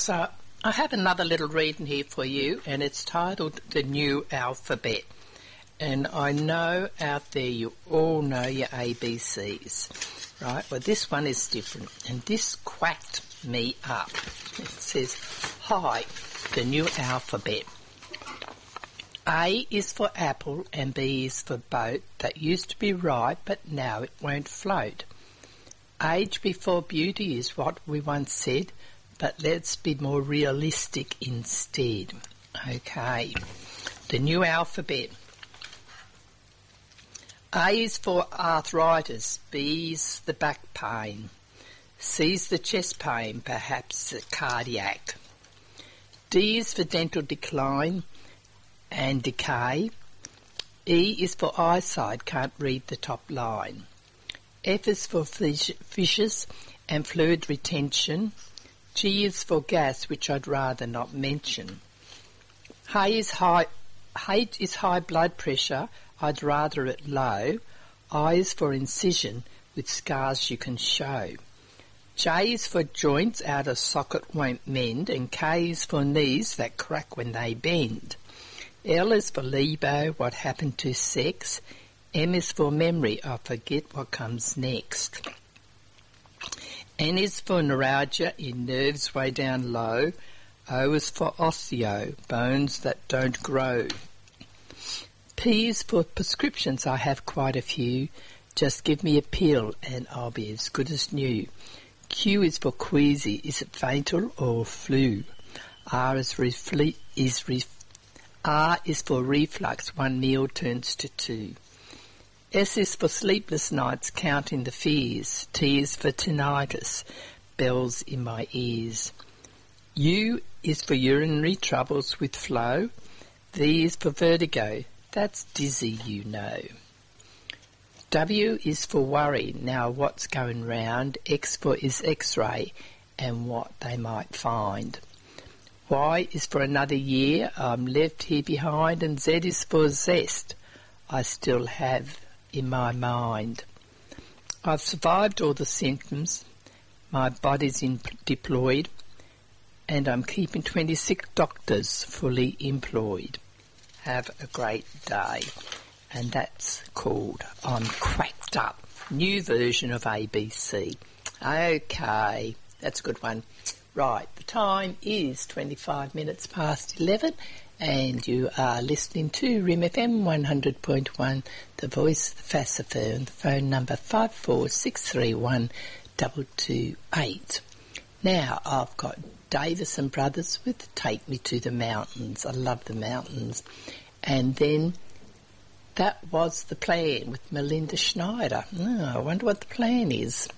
So I have another little reading here for you, and it's titled The New Alphabet. And I know out there you all know your ABCs, right? Well, this one is different, and this quacked me up. It says, hi, the new alphabet. A is for apple and B is for boat that used to be right but now it won't float. Age before beauty is what we once said, but let's be more realistic instead. Okay, the new alphabet. A is for arthritis, B is the back pain, C is the chest pain, perhaps cardiac. D is for dental decline and decay. E is for eyesight, can't read the top line. F is for fishes and fluid retention. G is for gas, which I'd rather not mention. H is high blood pressure, I'd rather it low. I is for incision, with scars you can show. J is for joints out of socket won't mend, and K is for knees that crack when they bend. L is for libido, what happened to sex. M is for memory, I forget what comes next. N is for neuralgia, in nerves way down low. O is for osteo, bones that don't grow. P is for prescriptions, I have quite a few. Just give me a pill and I'll be as good as new. Q is for queasy, is it fatal or flu? R is for reflux, one meal turns to two. S is for sleepless nights, counting the fears. T is for tinnitus, bells in my ears. U is for urinary troubles with flow. V is for vertigo, that's dizzy, you know. W is for worry, now what's going round. X is X-ray and what they might find. Y is for another year, I'm left here behind. And Z is for zest, I still have in my mind. I've survived all the symptoms, my body's deployed, and I'm keeping 26 doctors fully employed. Have a great day. And that's called I'm Quacked Up, new version of ABC. Okay, that's a good one. Right, the time is 25 minutes past 11 and you are listening to RIM FM 100.1, the voice of the Fassifer, and the phone number 54631 228. Now, I've got Davis and Brothers with Take Me to the Mountains. I love the mountains. And then that was The Plan with Melinda Schneider. Oh, I wonder what the plan is.